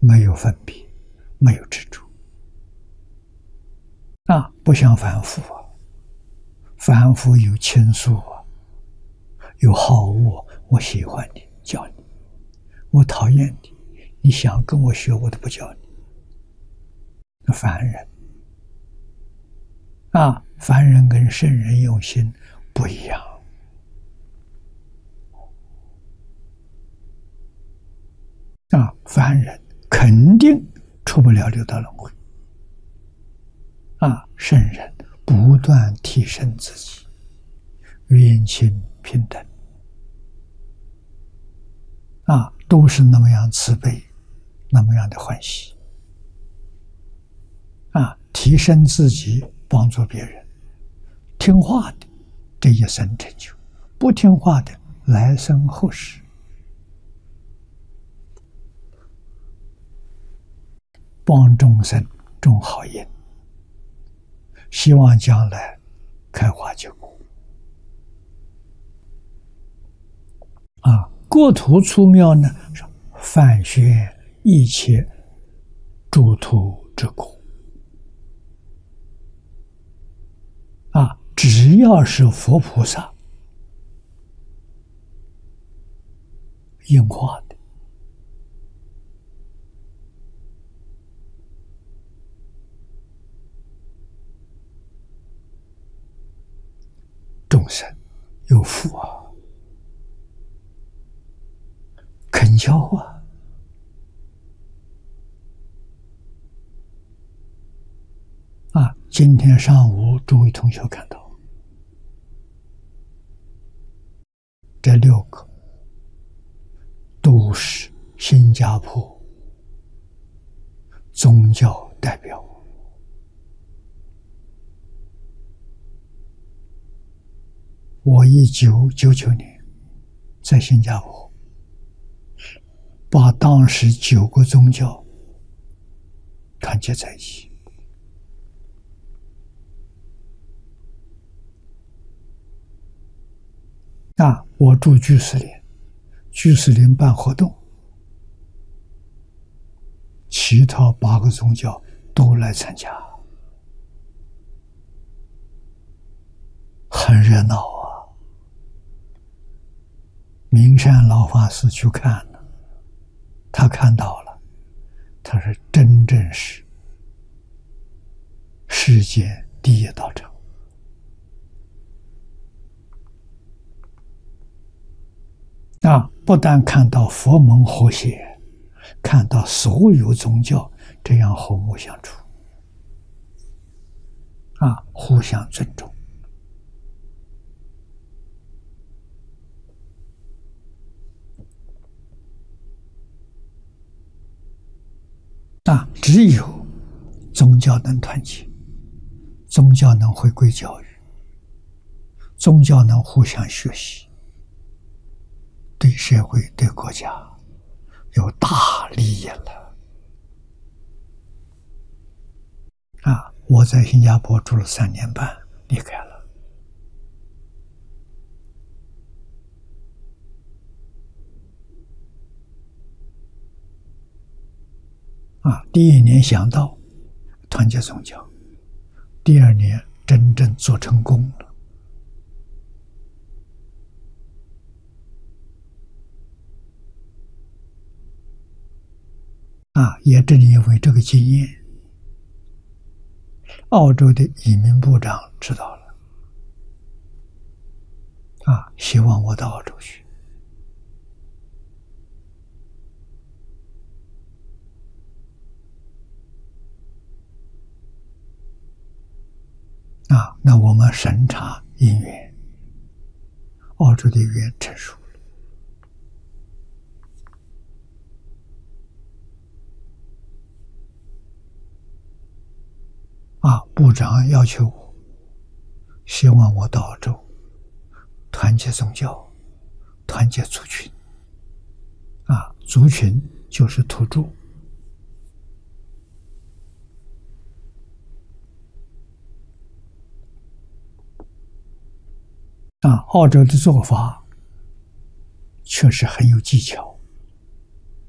没有分别，没有执着不像凡夫凡夫有倾诉有好恶，我喜欢你教你，我讨厌你，你想跟我学我都不教你。凡人凡人跟圣人用心不一样凡人肯定出不了六道轮回圣人不断提升自己，冤亲平等都是那么样慈悲，那么样的欢喜提升自己，帮助别人，听话的这一生成就，不听话的来生后世。帮众生种好因，希望将来开花结果国土出妙呢，泛宣一切诸土之果只要是佛菩萨应化的，众生有福肯教今天上午诸位同学看到这6个都是新加坡宗教代表。我1999年在新加坡把当时9个宗教团结在一起我住居士林，居士林办活动，其他8个宗教都来参加，很热闹明山老法师去看了，他看到了，他说真正是世界第一道场不但看到佛门和谐，看到所有宗教这样和睦相处互相尊重只有宗教能团结，宗教能回归教育，宗教能互相学习，对社会对国家有大利益了我在新加坡住了3年半，离开了第1年想到团结宗教，第2年真正做成功了也正因为这个经验，澳洲的移民部长知道了希望我到澳洲去那我们审查因缘，澳洲的缘成熟了部长要求我，希望我到澳洲团结宗教，团结族群族群就是土著澳洲的做法确实很有技巧